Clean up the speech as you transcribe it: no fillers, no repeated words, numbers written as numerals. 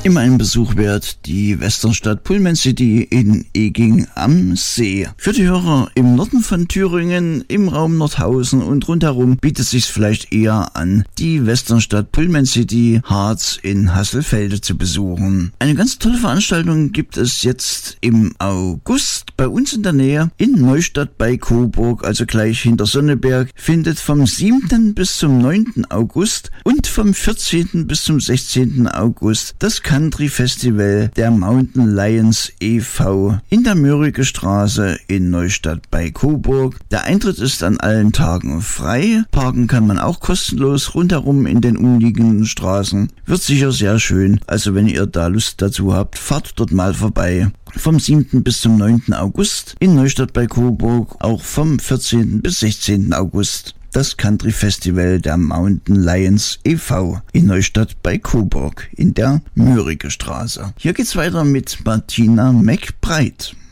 Immer ein Besuch wert, die Westernstadt Pullman City in Eging am See. Für die Hörer im Norden von Thüringen, im Raum Nordhausen und rundherum bietet es sich vielleicht eher an, die Westernstadt Pullman City Harz in Hasselfelde zu besuchen. Eine ganz tolle Veranstaltung gibt es jetzt im August bei uns in der Nähe in Neustadt bei Coburg, also gleich hinter Sonneberg, findet vom 7. bis zum 9. August und vom 14. bis zum 16. August das Country Festival der Mountain Lions e.V. in der Mörike Straße in Neustadt bei Coburg. Der Eintritt ist an allen Tagen frei. Parken kann man auch kostenlos rundherum in den umliegenden Straßen. Wird sicher sehr schön. Also wenn ihr da Lust dazu habt, fahrt dort mal vorbei. Vom 7. bis zum 9. August in Neustadt bei Coburg, auch vom 14. bis 16. August. Das Country Festival der Mountain Lions e.V. in Neustadt bei Coburg in der Mörike Straße. Hier geht's weiter mit Martina McBride.